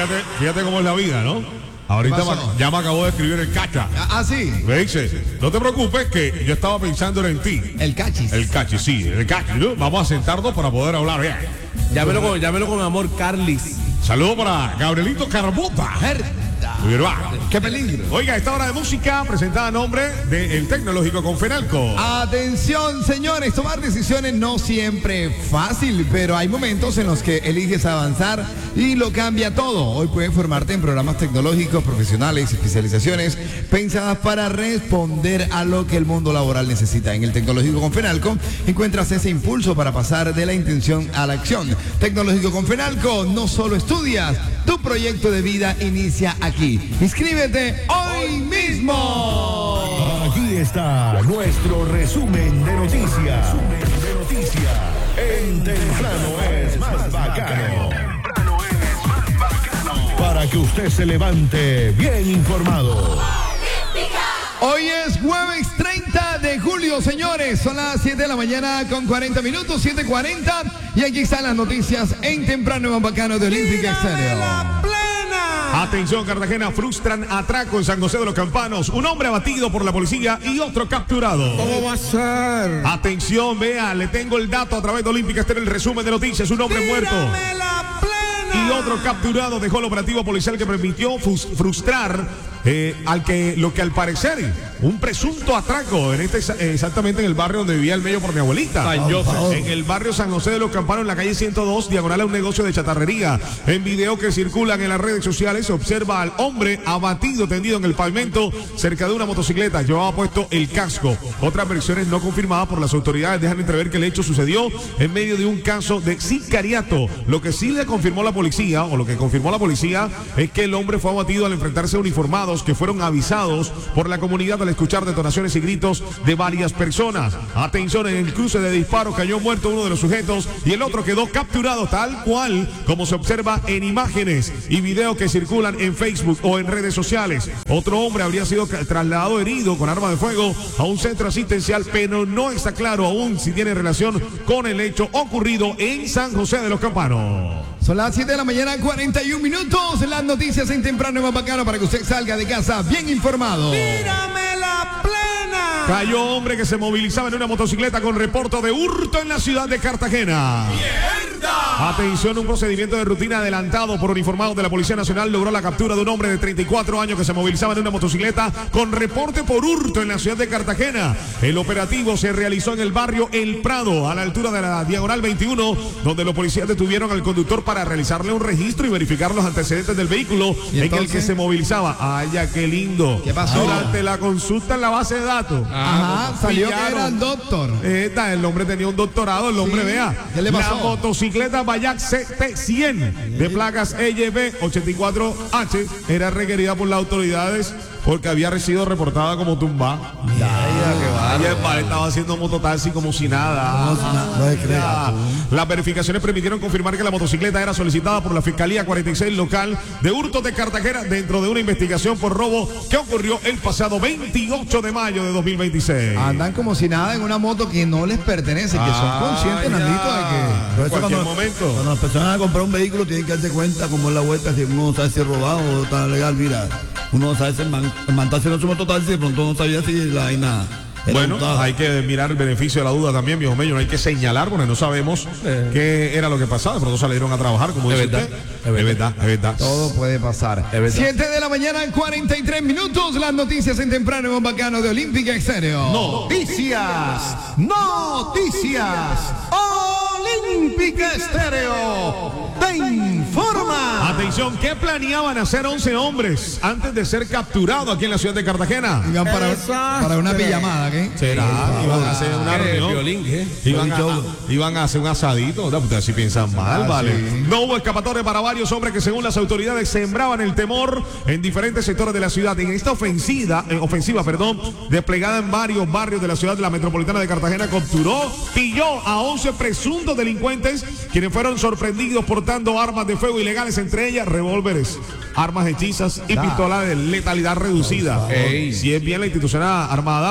fíjate cómo es la vida, ¿no? Ahorita ya me acabó de escribir el cacha. Sí. Me dice, no te preocupes que yo estaba pensando en ti. El cachis. El cachis, sí, el cachis, ¿no? Vamos a sentarnos para poder hablar bien. Llámelo con amor, Carlis. Saludos para Gabrielito Carbota. ¡Qué peligro! Oiga, esta hora de música presentada a nombre del Tecnológico Confenalco. Atención, señores, tomar decisiones no siempre es fácil, pero hay momentos en los que eliges avanzar y lo cambia todo. Hoy puedes formarte en programas tecnológicos, profesionales, especializaciones pensadas para responder a lo que el mundo laboral necesita. En el Tecnológico Confenalco encuentras ese impulso para pasar de la intención a la acción. Tecnológico Confenalco, no solo estudias, tu proyecto de vida inicia aquí. Inscríbete hoy mismo. Aquí está nuestro resumen de noticias. En Temprano es más bacano. Para que usted se levante bien informado. Hoy es jueves 30 de julio, señores. Son las 7 de la mañana con 40 minutos, 7:40. Y aquí están las noticias en Temprano y más bacano de Olímpica Estéreo. Atención, Cartagena, frustran atraco en San José de los Campanos. Un hombre abatido por la policía y otro capturado. ¿Cómo va a ser? Atención, vea, le tengo el dato a través de Olímpica Estéreo, el resumen de noticias. Un hombre muerto y otro capturado dejó el operativo policial que permitió frustrar lo que al parecer un presunto atraco exactamente en el barrio donde vivía el medio por mi abuelita. En el barrio San José de los Campanos, en la calle 102, diagonal a un negocio de chatarrería. En video que circulan en las redes sociales se observa al hombre abatido tendido en el pavimento cerca de una motocicleta. Llevaba puesto el casco. Otras versiones no confirmadas por las autoridades dejan entrever que el hecho sucedió en medio de un caso de sicariato. Lo que sí le confirmó la policía, o lo que confirmó la policía, es que el hombre fue abatido al enfrentarse a uniformados que fueron avisados por la comunidad al escuchar detonaciones y gritos de varias personas. Atención, en el cruce de disparos cayó muerto uno de los sujetos y el otro quedó capturado, tal cual como se observa en imágenes y videos que circulan en Facebook o en redes sociales. Otro hombre habría sido trasladado herido con arma de fuego a un centro asistencial, pero no está claro aún si tiene relación con el hecho ocurrido en San José de los Campanos. Son las 7 de la mañana, 41 minutos. Las noticias en Temprano y más bacano para que usted salga de casa bien informado. ¡Tírame la plena! Cayó hombre que se movilizaba en una motocicleta con reporte de hurto en la ciudad de Cartagena. ¡Mierda! Atención, un procedimiento de rutina adelantado por uniformados de la Policía Nacional logró la captura de un hombre de 34 años que se movilizaba en una motocicleta con reporte por hurto en la ciudad de Cartagena. El operativo se realizó en el barrio El Prado, a la altura de la diagonal 21, donde los policías detuvieron al conductor para realizarle un registro y verificar los antecedentes del vehículo en el que se movilizaba. ¡Ay, ya, qué lindo! ¿Qué pasó? Durante la consulta en la base de datos. Ajá, salió que era el doctor. El hombre tenía un doctorado, el hombre, vea. ¿Qué le pasó? La motocicleta Bayak CT100 de placas EYB 84H era requerida por las autoridades porque había sido reportada como tumba. Y el padre estaba haciendo mototaxi como si nada. Las verificaciones permitieron confirmar que la motocicleta era solicitada por la Fiscalía 46 local de hurtos de Cartagena dentro de una investigación por robo que ocurrió el pasado 28 de mayo de 2026. Andan como si nada en una moto que no les pertenece, que son conscientes, Nandito, de que... En cualquier momento. Cuando las personas van a comprar un vehículo tienen que darse cuenta cómo es la vuelta, si uno sabe si es robado o está legal, mira. Uno sabe si mandarse en su mototaxi, de pronto no sabía si la vaina... Bueno, hay que mirar el beneficio de la duda también, viejo medio. No hay que señalar porque no sabemos qué era lo que pasaba. De pronto salieron a trabajar, como dice usted. Es verdad. Todo puede pasar. 7 de la mañana, 43 minutos. Las noticias en Temprano y más bacano de Olímpica Estéreo. Noticias. Olímpica Estéreo te informa. Atención, ¿qué planeaban hacer 11 hombres antes de ser capturados aquí en la ciudad de Cartagena? Iban para una pijamada, ¿qué? ¿Será? Iban a hacer una reunión. Iban a hacer un asadito. Ustedes sí piensan mal, ¿vale? Sí. No hubo escapatoria para varios hombres que según las autoridades sembraban el temor en diferentes sectores de la ciudad. En esta ofensiva, desplegada en varios barrios de la ciudad de la metropolitana de Cartagena, pilló a 11 presuntos delincuentes quienes fueron sorprendidos portando armas de fuego ilegales, entre ellas revólveres, armas hechizas y pistolas de letalidad reducida. Si es bien la institución armada,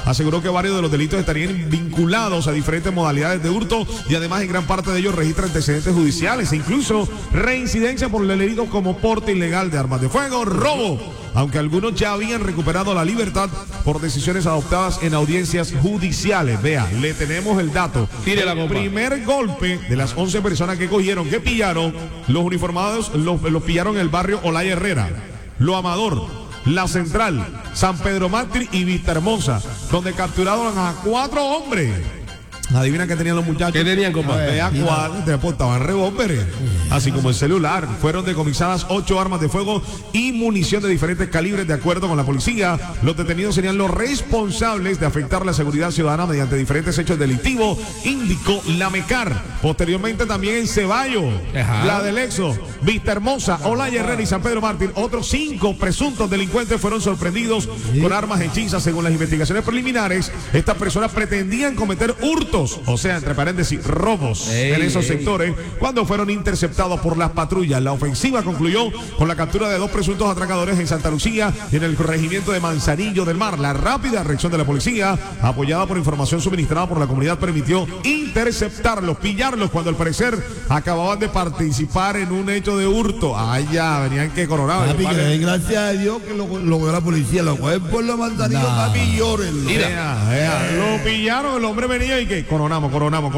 aseguró que varios de los delitos estarían vinculados a diferentes modalidades de hurto y además en gran parte de ellos registra antecedentes judiciales e incluso reincidencia por delitos como porte ilegal de armas de fuego, robo, aunque algunos ya habían recuperado la libertad por decisiones adoptadas en audiencias judiciales. Vea, le tenemos el dato. El primer golpe de las 11 personas que cogieron, que pillaron, los uniformados los pillaron en el barrio Olaya Herrera, Lo Amador, La Central, San Pedro Mártir y Vista Hermosa, donde capturaron a 4 hombres. Adivina qué tenían los muchachos. ¿Qué tenían, compadre? Vea cuál, te portaban revólveres, así como el celular. Fueron decomisadas 8 armas de fuego y munición de diferentes calibres. De acuerdo con la policía, los detenidos serían los responsables de afectar la seguridad ciudadana mediante diferentes hechos delictivos, indicó la MECAR. Posteriormente también en Ceballo, La del Exo, Vista Hermosa, Olaya Herrera y San Pedro Mártir, otros 5 presuntos delincuentes fueron sorprendidos con armas hechizas. Según las investigaciones preliminares, estas personas pretendían cometer hurtos, o sea, entre paréntesis, robos en esos sectores, cuando fueron interceptados por las patrullas. La ofensiva concluyó con la captura de 2 presuntos atracadores en Santa Lucía y en el corregimiento de Manzanillo del Mar. La rápida reacción de la policía, apoyada por información suministrada por la comunidad, permitió interceptarlos, pillarlos cuando al parecer acababan de participar en un hecho de hurto. Ay, ya, venían que coronaban. Papi, que den gracias a Dios que lo cogió la policía, lo cogen por los Manzanillos, papi, llórenlo. Lo pillaron, el hombre venía y que coronamos.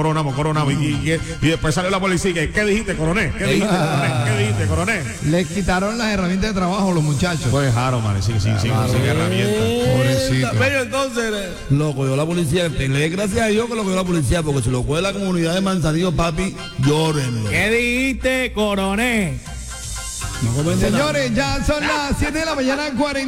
Y después salió la policía y que, ¿qué dijiste, coronel? ¿Qué dijiste, coronel? Les quitaron las herramientas de trabajo a los muchachos. Pues dejaron, man, sin herramientas. Pobrecito. Pero entonces, Lo cogió la policía. Le dé gracias a Dios que lo cogió la policía, porque si lo coge la comunidad de Manzanillo, papi, llórenlo. ¿qué dijiste, coronel? No comen de nada. Señores, ya son las 7 de la mañana,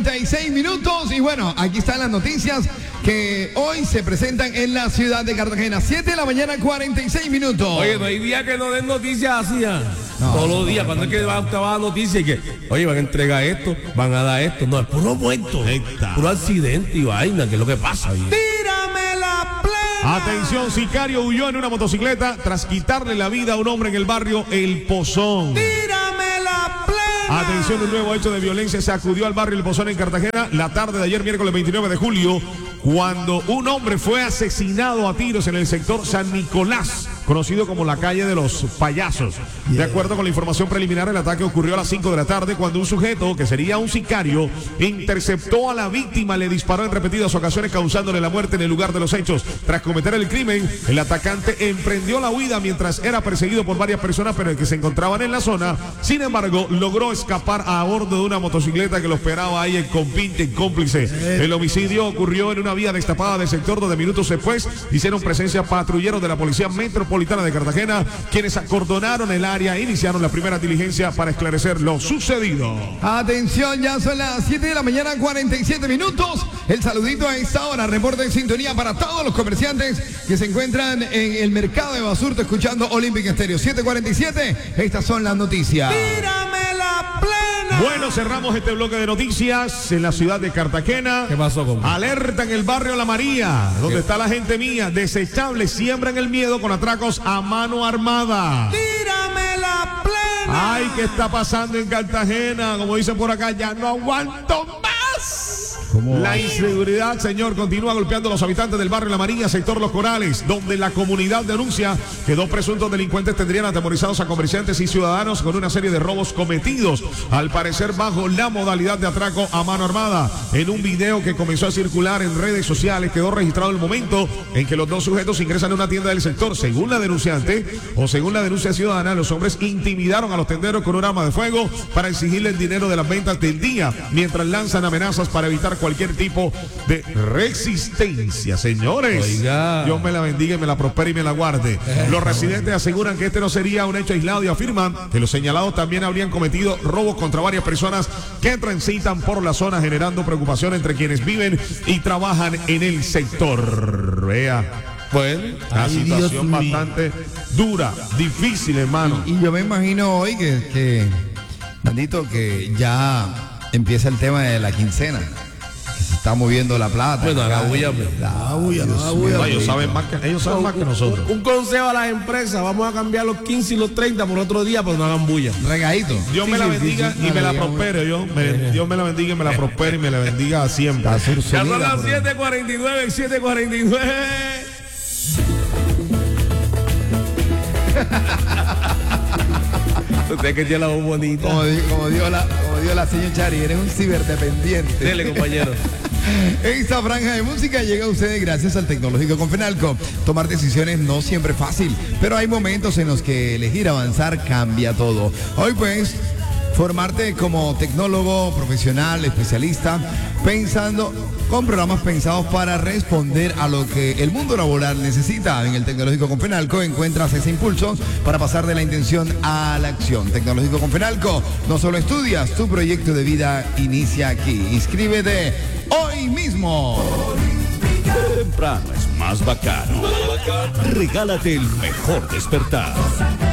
46 minutos. Y bueno, aquí están las noticias que hoy se presentan en la ciudad de Cartagena. 7 de la mañana, 46 minutos. Oye, no hay día que no den noticias así. Todos los días, cuando es que usted va a dar noticias y que, oye, van a entregar esto, van a dar esto. No, es puro muerto, puro accidente y vaina, que es lo que pasa. ¡Tírame la plena! Atención, sicario huyó en una motocicleta tras quitarle la vida a un hombre en el barrio El Pozón. ¡Tírame la plena! Atención, un nuevo hecho de violencia sacudió al barrio El Pozón en Cartagena la tarde de ayer, miércoles 29 de julio, cuando un hombre fue asesinado a tiros en el sector San Nicolás, conocido como la calle de los payasos. De acuerdo con la información preliminar, el ataque ocurrió a las 5 de la tarde cuando un sujeto, que sería un sicario, interceptó a la víctima, le disparó en repetidas ocasiones causándole la muerte en el lugar de los hechos. Tras cometer el crimen, el atacante emprendió la huida mientras era perseguido por varias personas, pero que se encontraban en la zona. Sin embargo, logró escapar a bordo de una motocicleta que lo esperaba ahí en compinte, en cómplice. El homicidio ocurrió en una vía destapada del sector, donde minutos después hicieron presencia patrulleros de la Policía Metropolitana de Cartagena, quienes acordonaron el área e iniciaron la primera diligencia para esclarecer lo sucedido. Atención, ya son las 7 de la mañana, 47 minutos. El saludito a esta hora, reporte en sintonía para todos los comerciantes que se encuentran en el mercado de Basurto escuchando Olympic Estéreo. 7:47, estas son las noticias. ¡Tírame la plena! Bueno, cerramos este bloque de noticias en la ciudad de Cartagena. ¿Qué pasó con? Alerta en el barrio La María, donde está la gente mía. Desechables siembran el miedo con atracos a mano armada. ¡Tírame la plena! Ay, ¿qué está pasando en Cartagena? Como dicen por acá, ya no aguanto más. La inseguridad, señor, continúa golpeando a los habitantes del barrio La María, sector Los Corales, donde la comunidad denuncia que 2 presuntos delincuentes tendrían atemorizados a comerciantes y ciudadanos con una serie de robos cometidos, al parecer bajo la modalidad de atraco a mano armada. En un video que comenzó a circular en redes sociales quedó registrado el momento en que los 2 sujetos ingresan a una tienda del sector. Según la denunciante, o según la denuncia ciudadana, los hombres intimidaron a los tenderos con un arma de fuego para exigirle el dinero de las ventas del día, mientras lanzan amenazas para evitar cualquier tipo de resistencia. Señores, oiga, Dios me la bendiga y me la prospere y me la guarde. Los residentes aseguran que este no sería un hecho aislado y afirman que los señalados también habrían cometido robos contra varias personas que transitan por la zona, generando preocupación entre quienes viven y trabajan en el sector. Vea, Bueno, la ay, situación Dios mío, bastante dura, difícil, hermano. Y yo me imagino hoy que Nandito, que ya empieza el tema de la quincena. está moviendo la plata. Bueno, la bulla. No, ellos saben más que nosotros. Un consejo a las empresas, vamos a cambiar los 15 y los 30 por otro día, pero no hagan bulla. Regadito. Dios me la bendiga y me la prospere. Dios me la bendiga y me la prospere y me la bendiga siempre. Ya son las 7:49, 7:49. Usted que tiene la voz bonita. Como dijo la señora Chari, eres un ciberdependiente. Dele, compañero. Esta franja de música llega a ustedes gracias al Tecnológico Confenalco. Tomar decisiones no siempre es fácil, pero hay momentos en los que elegir avanzar cambia todo. Hoy pues, formarte como tecnólogo, profesional, especialista, con programas pensados para responder a lo que el mundo laboral necesita. En el Tecnológico Confenalco encuentras ese impulso para pasar de la intención a la acción. Tecnológico Confenalco, no solo estudias, tu proyecto de vida inicia aquí. Inscríbete hoy mismo. Temprano es más bacano. Regálate el mejor despertar.